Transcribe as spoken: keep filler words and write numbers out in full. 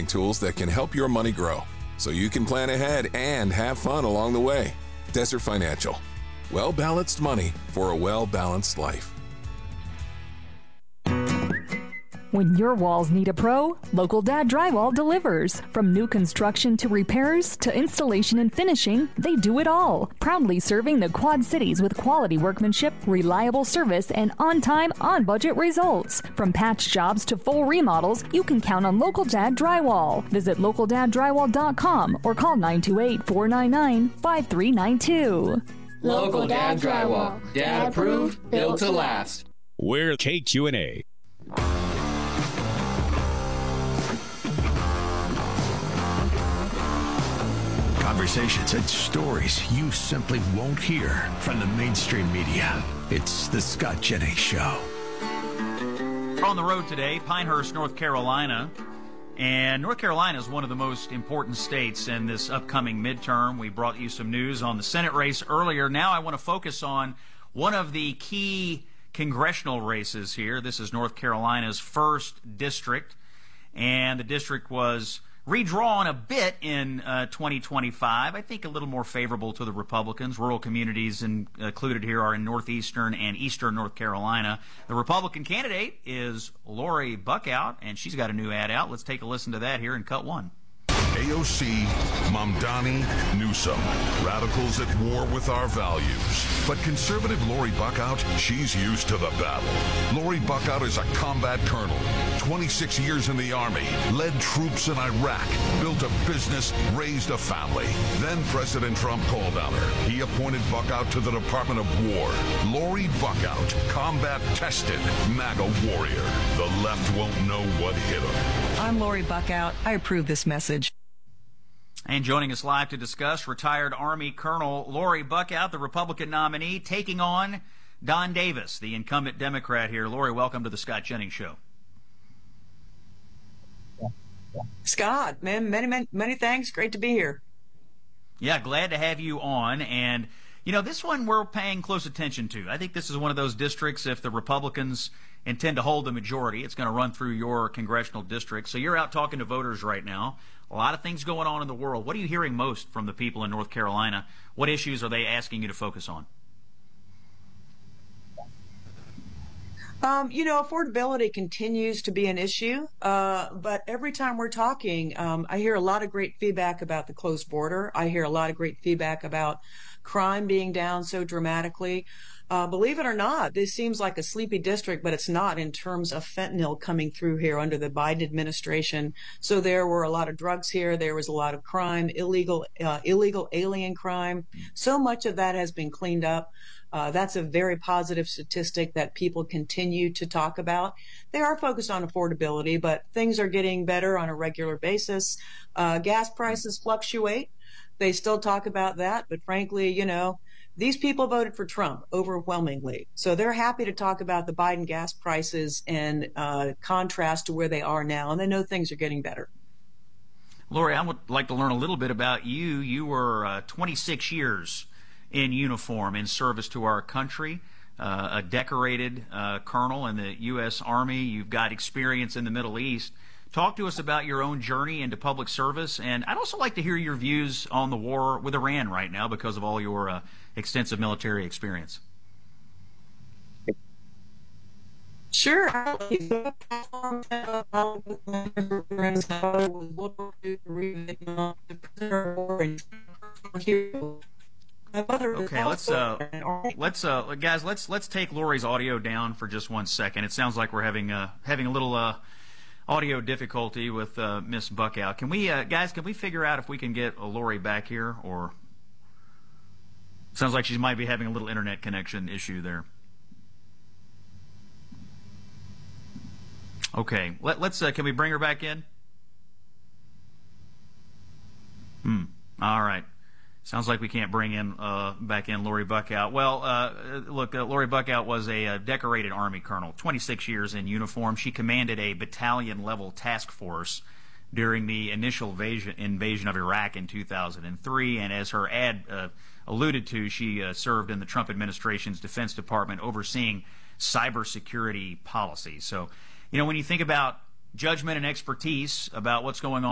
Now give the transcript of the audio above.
planning tools that can help your money grow, so you can plan ahead and have fun along the way. Desert Financial. Well-balanced money for a well-balanced life. When your walls need a pro, Local Dad Drywall delivers. From new construction to repairs to installation and finishing, they do it all. Proudly serving the Quad Cities with quality workmanship, reliable service, and on-time, on-budget results. From patch jobs to full remodels, you can count on Local Dad Drywall. Visit local dad drywall dot com or call nine two eight, four nine nine, five three nine two. Local Dad Drywall. Dad approved, built to last. We're K Q and A. Conversations and stories you simply won't hear from the mainstream media. It's the Scott Jennings Show. We're on the road today, Pinehurst, North Carolina. And North Carolina is one of the most important states in this upcoming midterm. We brought you some news on the Senate race earlier. Now I want to focus on one of the key congressional races here. This is North Carolina's first district, and the district was redrawn a bit in uh, twenty twenty-five. I think a little more favorable to the Republicans. Rural communities in, included here are in northeastern and eastern North Carolina. The Republican candidate is Lori Buckout, and she's got a new ad out. Let's take a listen to that here in cut one. A O C, Mamdani, Newsom. Radicals at war with our values. But conservative Lori Buckout, she's used to the battle. Lori Buckout is a combat colonel. twenty-six years in the Army, led troops in Iraq, built a business, raised a family. Then President Trump called on her. He appointed Buckout to the Department of War. Lori Buckout, combat-tested, MAGA warrior. The left won't know what hit him. I'm Lori Buckout. I approve this message. And joining us live to discuss, retired Army Colonel Lori Buckout, the Republican nominee, taking on Don Davis, the incumbent Democrat here. Lori, welcome to the Scott Jennings Show. Scott, man, many, many, many thanks. Great to be here. Yeah, glad to have you on. And, you know, this one we're paying close attention to. I think this is one of those districts, if the Republicans intend to hold the majority, it's going to run through your congressional district. So you're out talking to voters right now. A lot of things going on in the world. What are you hearing most from the people in North Carolina? What issues are they asking you to focus on? Um, you know, affordability continues to be an issue, uh, but every time we're talking, um, I hear a lot of great feedback about the closed border. I hear a lot of great feedback about crime being down so dramatically. Uh, believe it or not, this seems like a sleepy district, but it's not in terms of fentanyl coming through here under the Biden administration. So there were a lot of drugs here. There was a lot of crime, illegal, uh, illegal alien crime. So much of that has been cleaned up. Uh, that's a very positive statistic that people continue to talk about. They are focused on affordability, but things are getting better on a regular basis. Uh, gas prices fluctuate. They still talk about that, but frankly, you know, these people voted for Trump overwhelmingly. So they're happy to talk about the Biden gas prices and uh, contrast to where they are now, and they know things are getting better. Lori, I would like to learn a little bit about you. You were uh, twenty-six years in uniform in service to our country, uh, a decorated uh, colonel in the U S Army. You've got experience in the Middle East. Talk to us about your own journey into public service, and I'd also like to hear your views on the war with Iran right now because of all your uh, extensive military experience. Sure. Okay, let's uh, let's uh, guys, let's let's take Lori's audio down for just one second. It sounds like we're having uh, having a little uh, audio difficulty with uh, Miss Buckout. Can we, uh, guys, can we figure out if we can get uh, Lori back here? Or sounds like she might be having a little internet connection issue there. Okay, Let, let's. Uh, can we bring her back in? Hmm. All right. Sounds like we can't bring in uh, back in Lori Buckout. Well, uh, look, uh, Lori Buckout was a, a decorated Army colonel, twenty-six years in uniform. She commanded a battalion-level task force during the initial invasion, invasion of Iraq in two thousand three, and as her ad uh, alluded to, she uh, served in the Trump administration's Defense Department overseeing cybersecurity policy. So, you know, when you think about judgment and expertise about what's going on